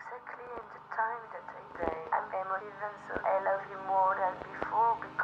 exactly in the time that I die. I'm emotive and so I love you more than before